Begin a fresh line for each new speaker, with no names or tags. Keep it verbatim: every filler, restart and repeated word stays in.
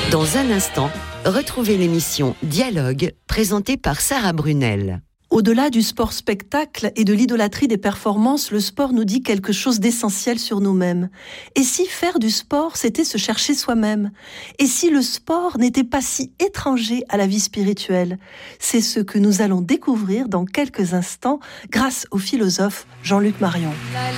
Dans un instant, retrouvez l'émission Dialogue, présentée par Sarah Brunel.
Au-delà du sport-spectacle et de l'idolâtrie des performances, le sport nous dit quelque chose d'essentiel sur nous-mêmes. Et si faire du sport, c'était se chercher soi-même? Et si le sport n'était pas si étranger à la vie spirituelle? C'est ce que nous allons découvrir dans quelques instants grâce au philosophe Jean-Luc Marion.